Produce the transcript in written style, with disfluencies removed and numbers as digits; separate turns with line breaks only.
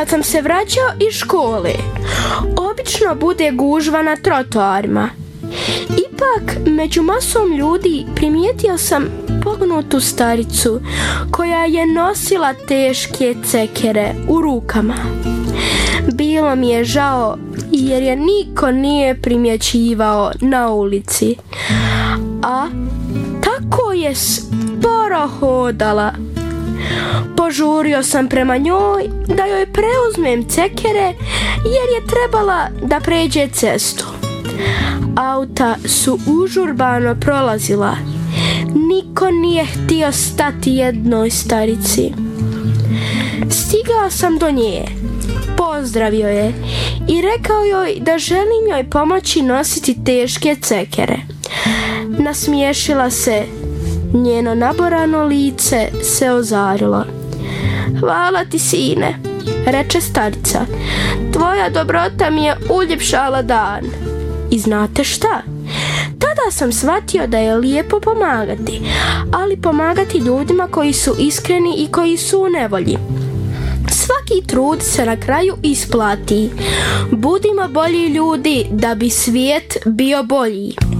Kad sam se vraćao iz škole, obično bude gužva na trotoarima. Ipak, među masom ljudi primijetio sam pognutu staricu koja je nosila teške cekere u rukama. Bilo mi je žao jer je niko nije primjećivao na ulici, a tako je sporo hodala. Požurio sam prema njoj da joj preuzmem cekere jer je trebala da pređe cestu. Auta su užurbano prolazila. Niko nije htio stati jednoj starici. Stigao sam do nje, pozdravio je i rekao joj da želim joj pomoći nositi teške cekere. Nasmiješila se, njeno naborano lice se ozarilo. Hvala ti, sine, reče starica. Tvoja dobrota mi je uljepšala dan. I znate šta? Tada sam shvatio da je lijepo pomagati, ali pomagati ljudima koji su iskreni i koji su u nevolji. Svaki trud se na kraju isplati. Budimo bolji ljudi da bi svijet bio bolji.